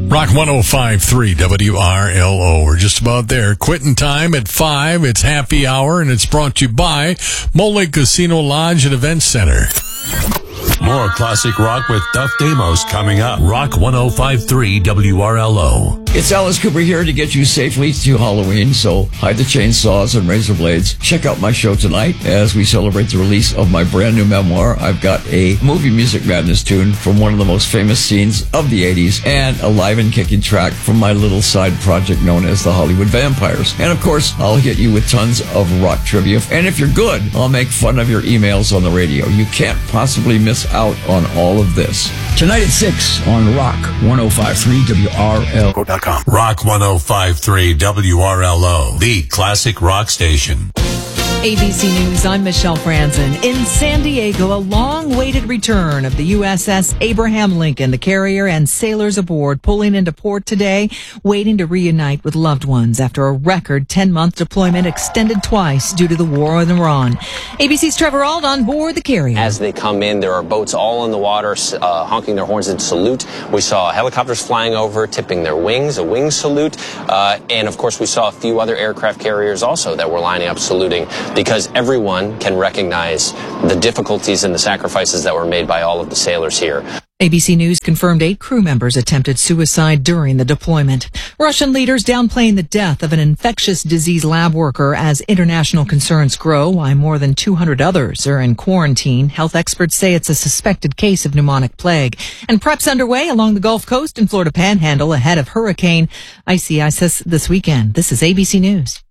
Rock 105.3 WRLO. We're just about there. Quitting time at 5. It's happy hour, and it's brought to you by Mole Casino Lodge and Event Center. More classic rock with Duff Damos coming up. Rock 105.3 WRLO. It's Alice Cooper here to get you safely to Halloween, so hide the chainsaws and razor blades. Check out my show tonight as we celebrate the release of my brand new memoir. I've got a movie Music Madness tune from one of the most famous scenes of the 80s and a live and kicking track from my little side project known as the Hollywood Vampires. And of course, I'll hit you with tons of rock trivia. And if you're good, I'll make fun of your emails on the radio. You can't possibly miss out on all of this. Tonight at 6 on Rock 105.3 WRLO.com. Rock 105.3 WRLO, the classic rock station. ABC News, I'm Michelle Franzen. In San Diego, a long-awaited return of the USS Abraham Lincoln, the carrier and sailors aboard pulling into port today, waiting to reunite with loved ones after a record 10-month deployment extended twice due to the war in Iran. ABC's Trevor Auld on board the carrier. As they come in, there are boats all in the water honking their horns in salute. We saw helicopters flying over, tipping their wings, a wing salute. And, of course, we saw a few other aircraft carriers also that were lining up saluting, because everyone can recognize the difficulties and the sacrifices that were made by all of the sailors here. ABC News confirmed 8 crew members attempted suicide during the deployment. Russian leaders downplaying the death of an infectious disease lab worker as international concerns grow, while more than 200 others are in quarantine. Health experts say it's a suspected case of pneumonic plague. And preps underway along the Gulf Coast and Florida Panhandle ahead of Hurricane Isaias this weekend. This is ABC News.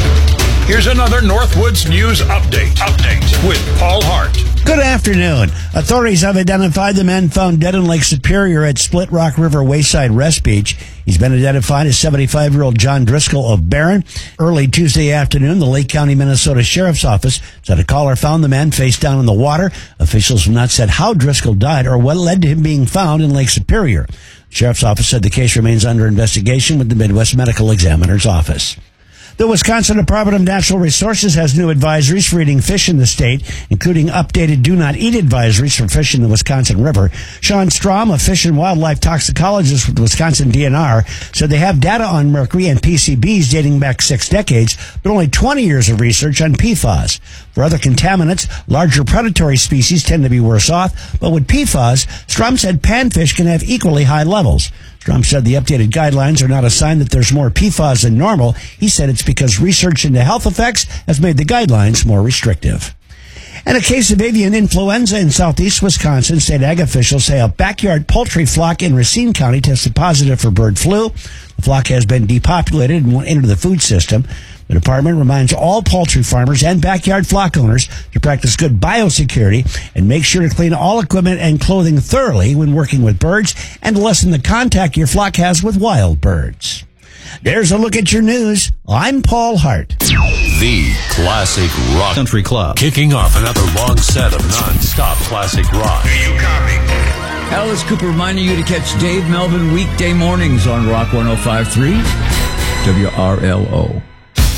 Here's another Northwoods News Update with Paul Hart. Good afternoon. Authorities have identified the man found dead in Lake Superior at Split Rock River Wayside Rest Beach. He's been identified as 75-year-old John Driscoll of Barron. Early Tuesday afternoon, the Lake County, Minnesota Sheriff's Office said a caller found the man face down in the water. Officials have not said how Driscoll died or what led to him being found in Lake Superior. The Sheriff's Office said the case remains under investigation with the Midwest Medical Examiner's Office. The Wisconsin Department of Natural Resources has new advisories for eating fish in the state, including updated do not eat advisories for fish in the Wisconsin River. Sean Strom, a fish and wildlife toxicologist with the Wisconsin DNR, said they have data on mercury and PCBs dating back 6 decades, but only 20 years of research on PFAS. For other contaminants, larger predatory species tend to be worse off, but with PFAS, Strom said panfish can have equally high levels. Strom said the updated guidelines are not a sign that there's more PFAS than normal. He said it's because research into health effects has made the guidelines more restrictive. And a case of avian influenza in southeast Wisconsin. State ag officials say a backyard poultry flock in Racine County tested positive for bird flu. The flock has been depopulated and won't enter the food system. The department reminds all poultry farmers and backyard flock owners to practice good biosecurity and make sure to clean all equipment and clothing thoroughly when working with birds and to lessen the contact your flock has with wild birds. There's a look at your news. I'm Paul Hart. The Classic Rock Country Club. Kicking off another long set of non-stop classic rock. Do you copy? Alice Cooper reminding you to catch Dave Melvin weekday mornings on Rock 105.3 WRLO.